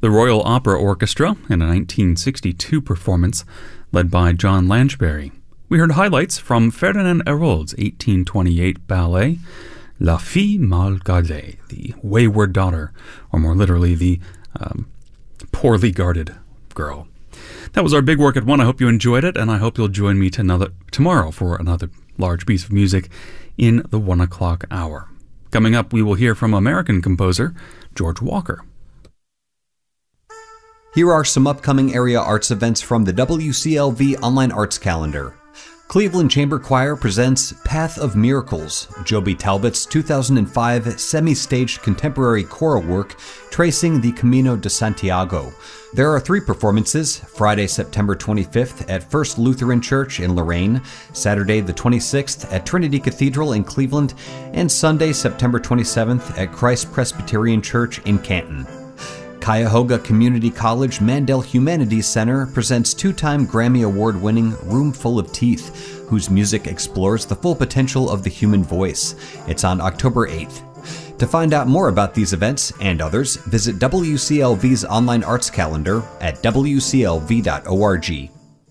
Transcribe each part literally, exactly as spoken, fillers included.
The Royal Opera Orchestra in a nineteen sixty-two performance led by John Lanchbery. We heard highlights from Ferdinand Hérold's eighteen twenty-eight ballet, La Fille Mal Gardée, the wayward daughter, or more literally, the um, poorly guarded girl. That was our big work at one. I hope you enjoyed it, and I hope you'll join me to another, tomorrow for another large piece of music in the one o'clock hour. Coming up, we will hear from American composer George Walker. Here are some upcoming area arts events from the W C L V Online Arts Calendar. Cleveland Chamber Choir presents Path of Miracles, Joby Talbot's two thousand five semi-staged contemporary choral work tracing the Camino de Santiago. There are three performances, Friday, September twenty-fifth at First Lutheran Church in Lorain, Saturday the twenty-sixth at Trinity Cathedral in Cleveland, and Sunday, September twenty-seventh at Christ Presbyterian Church in Canton. Cuyahoga Community College Mandel Humanities Center presents two-time Grammy Award-winning Room Full of Teeth, whose music explores the full potential of the human voice. It's on October eighth. To find out more about these events and others, visit W C L V's online arts calendar at w c l v dot org.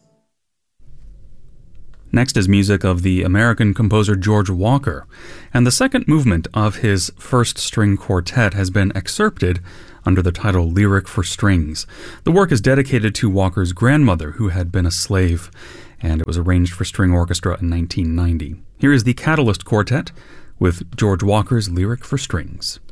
Next is music of the American composer George Walker, and the second movement of his first string quartet has been excerpted under the title Lyric for Strings. The work is dedicated to Walker's grandmother, who had been a slave, and it was arranged for string orchestra in nineteen ninety. Here is the Catalyst Quartet with George Walker's Lyric for Strings.